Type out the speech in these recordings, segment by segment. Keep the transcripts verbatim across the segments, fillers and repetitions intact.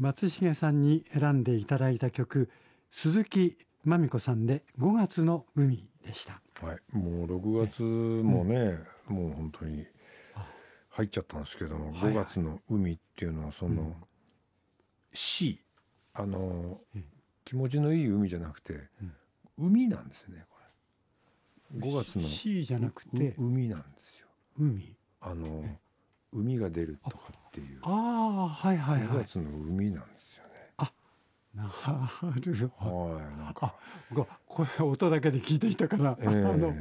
松重さんに選んでいただいた曲、鈴木まみこさんでごがつの海でした。 はい、もうろくがつもね、うん、もう本当に入っちゃったんですけども、はいはい、ごがつの海っていうのはその、うん、C あの、うん、気持ちのいい海じゃなくて、うん、海なんですね。これごがつの C じゃなくて海なんですよ。 海あの海が出るとかっていう、 ああ、はいはいはい、 ごがつの海なんですよね。 あ、なるほど。 はい、なんかこれ音だけで聞いていたから、えー、あの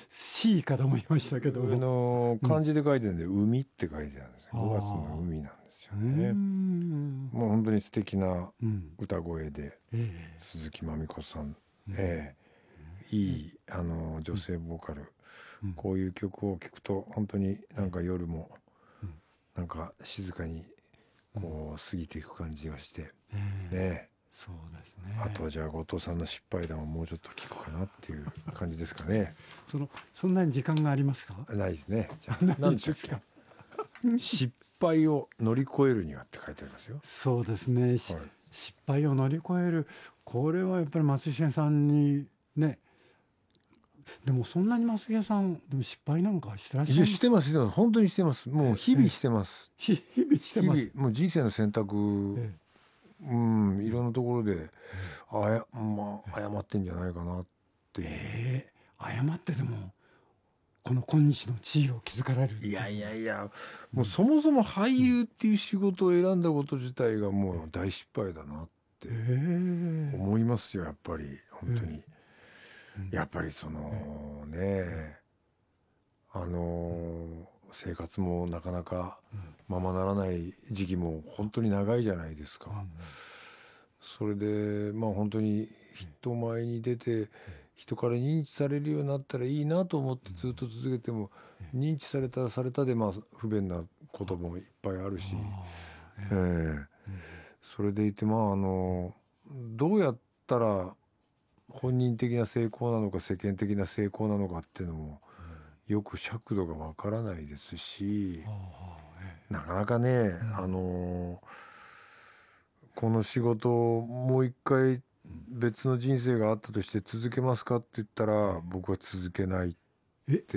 C かと思いましたけども、 あの漢字で書いてるんで、うん、海って書いてあるんですよ。ごがつの海なんですよね。うんもう本当に素敵な歌声で、うんえー、鈴木まみこさん、うんえー、いいあの女性ボーカル、うん、こういう曲を聴くと本当になんか夜もなんか静かにこう過ぎていく感じがして、うん、ね。 そうですね。 あとはじゃあ後藤さんの失敗談をもうちょっと聞くかなっていう感じですかね。 そのそんなに時間がありますか？ ないですね。じゃあ何ですか？失敗を乗り越えるにはって書いてありますよ。 そうですね、はい、失敗を乗り越える、これはやっぱり松重さんにね。でもそんなに松重さんでも失敗なんかしてらっしゃる？いやしてますしてます、本当にしてます。もう日々してます。 日々してます。 日々もう人生の選択、ええ、うんいろんなところで、ええ、あやまあ謝ってんじゃないかなっていう。 えー、謝ってでもこの今日の地位を築かれる。 いやいやいや、もうそもそも俳優っていう仕事を選んだこと自体がもう大失敗だなって思いますよ、やっぱり本当に。やっぱりそのね、あの生活もなかなかままならない時期も本当に長いじゃないですか。それでまあ本当に人前に出て人から認知されるようになったらいいなと思ってずっと続けても、認知されたらされたでまあ不便なこともいっぱいあるし、えー、それでいてまああのどうやったら本人的な成功なのか世間的な成功なのかっていうのもよく尺度がわからないですし、なかなかね、あのこの仕事をもう一回別の人生があったとして続けますかって言ったら僕は続けないって。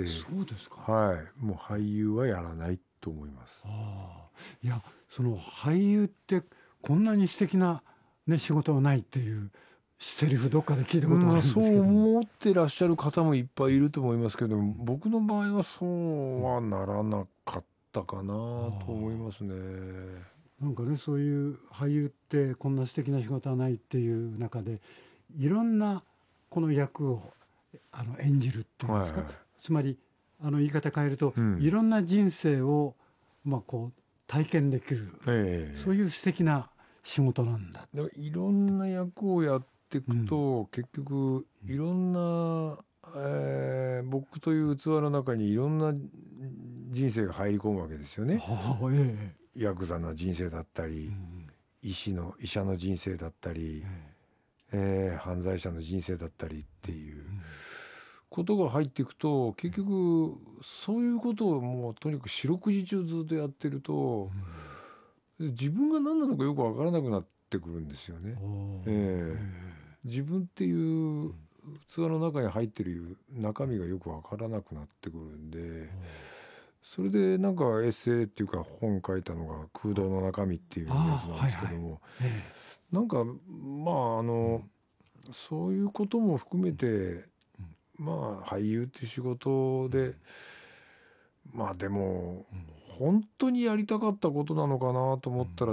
え、そうですか？ はい、もう俳優はやらないと思います。 あいやその俳優ってこんなに素敵な、ね、仕事はないっていうセリフどっかで聞いたことがあるんですけど、 そう思ってらっしゃる方もいっぱいいると思いますけど、僕の場合はそうはならなかったかなと思いますね。 なんかね、そういう俳優ってこんな素敵な仕事はないっていう中でいろんなこの役をあの演じるっていうんですか、はいはい、つまりあの言い方変えると、うん、いろんな人生を、まあ、こう体験できる、えー、そういう素敵な仕事なんだ。 だからいろんな役をやっていくと、うん、結局いろんな、えー、僕という器の中にいろんな人生が入り込むわけですよね。はあえー、ヤクザの人生だったり、うん、医師の医者の人生だったり、えーえー、犯罪者の人生だったりっていう、うんことが入っていくと結局そういうことをもうとにかく四六時中ずっとやってると、うん、自分が何なのかよく分からなくなってくるんですよね。えー、自分っていう器の中に入ってる中身がよく分からなくなってくるんで、それでなんかエッセイっていうか本書いたのが空洞の中身っていうやつなんですけども、はいはい、なんかまああの、うん、そういうことも含めてまあ俳優っていう仕事で、まあでも本当にやりたかったことなのかなと思ったら